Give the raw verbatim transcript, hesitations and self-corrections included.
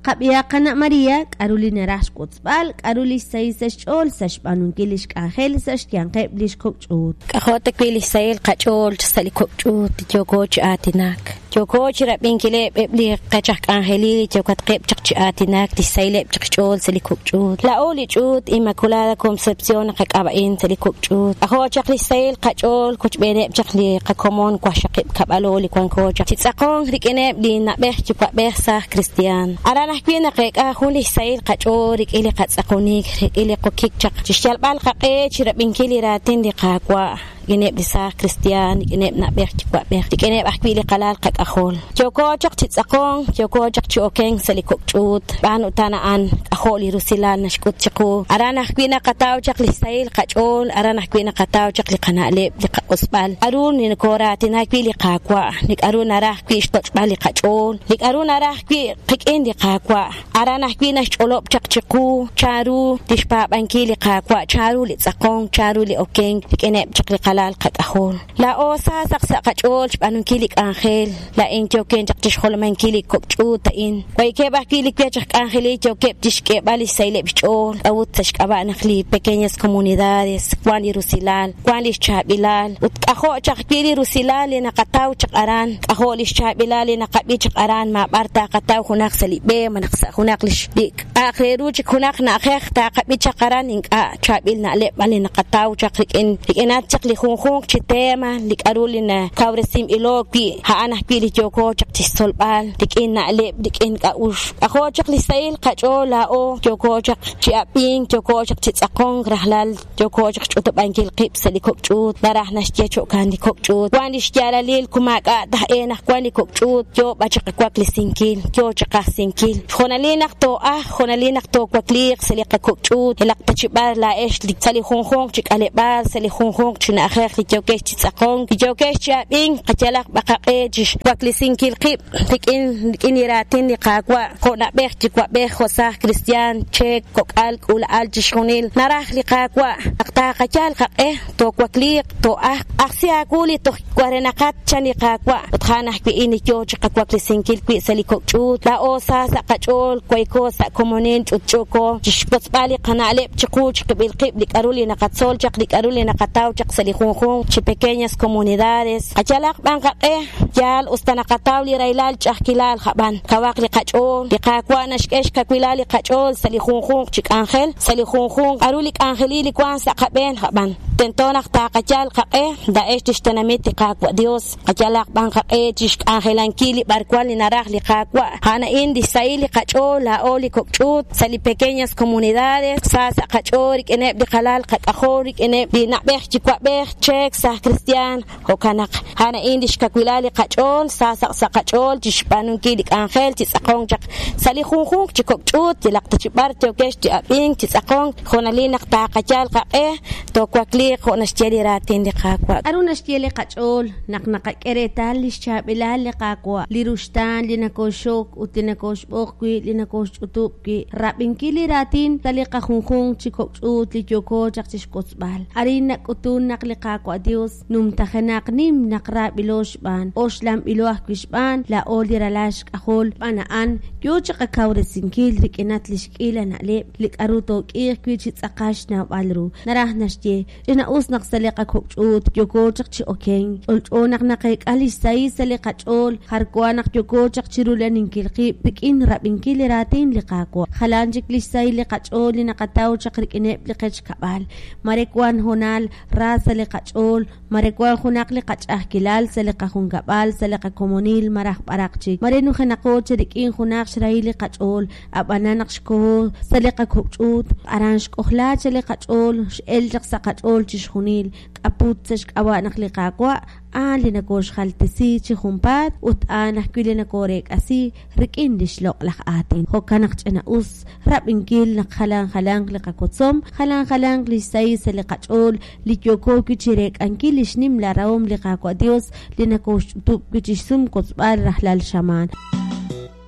Qabia Kana Maria, Carolina Rashkotsbal, Carolis Saisas Ol, Sashbanun Gilish Angel, Sashkian Keblish Coachut. Kahota Gilish Sail, Kachol, Salikokchut, Jokoch Atinak. Jokoch Rabinkile, Ebli, Kachak Angeli, Jokat Kep Atinak, the Sailep Chachol, Salikokchut. La Olichut, Immaculada Concepcion, Kakabain, Salikokchut. A Hochakli Sail, Kachol, Coach Benep Chakli, Kakomon, Kwashakip Kabalo, Liquancoach. Titsakong, Rikinep, Dina Bech, Bersa, Christian. Arana Quina Rek, a Huli Sail, Kachor, Ili Katsakonik, Ili Kokik, Chishalbal Kake, Chirabinkili Ratin, the Kakwa. Ginep bisa Christian, ginep nak ber cepat ber. Ginep akwili kalal kat akol. Joko cak tit sakong, joko cak ciokeng selikuk cut. Bahan utanaan akol irusilan nashkut cako. Arana akwina katau cak lisail kacol, arana akwina katau cak likana lep lika usbal. Arun ni nekora tina akwili kakwa. Nik arun arah kwi shtot bali kacol. Nik arun arah kwi kikin di kakwa. Arana akwina sholop cak cako. Charu dishpa bankili kakwa. Charu lit sakong, charu li okeng. Ginep cak likala kat ahol la osa saksa kachol anun kilik angel la en joken jak tishol man kilik kokchu ta in way ke ba kilik ya jak angel jokep tishke bali saile bichol awut tashkaba nakhli pequeñas comunidades kwani rusilal kwani chabilal ut aho jak kili rusilal na kataw jak aran aho li chabilal na kabi jak aran ma barta kataw hunak salibe manaksa hunak lishdik akhiru jak hunak na akhir ta kabi jak aran ing a chabil na le bali na kataw jak in inat jak Hong Chitema, Lik Arulina, Kauresim Iloki, Haana Pili Joko, Chaktis Solbal, Dikin Nalip, Dikin Kaush. A ho Chakli Sail, Kachola, O, Joko Chak Chiaping, Joko Chaktis Akong, Rahlal, Joko Chakutubangil Kip, Salikokchut, Narahnash Chokan, Kokchut, Wandish Jara Lil Kumaka, Daena, Kwani Kokchut, Jo Bachakakwakli Sinkil, Jo Chaka Sinkil, Honalinak to Ah, Honalinak to Kwaklir, Selika Kokchut, Elaktachibar La Esh, Sali Hong Hong, Chik Alebar, Sali Hong Hong, China. Li jokesh tsakong li jokesh chabing kajalak bakaejish waklisin kilqib tikin iniratin ni qaqwa qona beh tikwa beh khosa Christian che kokal kul aljishunil narah li qaqwa aqta qachal qaqe to kwakliq to ah akhsia kuli to kwarenaqat chani qaqwa utkhana bi ini joch qaqwaklisin kilqi salikokchut la osa saqachol koiko sa komunin chutchoko chishpotsbali qanaleb chiquch bilqib likaruli naqatsol chaqlik aruli naqataw chaqsali Hong chi pequeñas comunidades achalak banka eh yal ustanaqataw li railal chahkilal khaban kawak li qachol li qaqwana shkesh kakwilali qachol sali Hong Hong chi angel sali Hong Hong arulik angeli li kwan sa qaben khaban tentonak ta qachal qaqe da eshtishtanamit qaqwa dios achalak banka eh chish angelan kili barkwal li narah li qaqwa hana indi saili qachol la oli kokchut sali pequeñas comunidades sa sa qachol eneb bi qalal qaqahorik eneb bi nabeh chi kwa Check sa Christian hokanak hana indish kakwilali qachol sa sa sa qachol tishpanun kilik angel tisakong jak sali khung khung chikokchut tilak tibar tokesh ti aping tisakong khonalinak ta qachal qa eh to kwakli khonashtieli ratin di qaqwa arunashtieli qachol naknaqakeretal lishabilal qaqwa lirushtan linakoshok utinakosh bokwi linakosh utupki rabinkili ratin taliqa khung khung chikokchut lityoko jak tishkotsbal arinak utun nakli qaqwa Dios num tahanak nim nakra bilosh ban oslam iloah kwishban la oliralash ahol banaan yoch qakawre sinkil rikinat lishkila na le lik aruto qih kwichit aqash na balru narah nashti ina usnaq saliqa kokchut yoko chaqchi okeng olchonak naqik ali sai saliqa chol harkwanak yoko chaqchirulanin kilqi bikin rabinkil ratin liqaqwa khalanjik lisai liqachol linaqataw chaqrikine liqach kabal marekwan honal sali qachol marekwan khunak li qachah kilal sali qahungabal sali qakomunil marah baraqchi marenu khanaqo chirikin khunak shraili qachol abananaq shko sali qakchut aransh qohla chali qachol el jaqsa qachol chishkhunil kaput tshk awanaq li qaqwa ali nakosh khaltisi chihumpat ut anah kulena korek asi rikin dishloq laq atin hokanaq chana us rabinkil naqhalan khalang liqakotsom khalang khalang li sai sali qachol li ko kichirek ankilish nim la raum liqa ko Dios linakosh tub kichsum kotbal rahlal shaman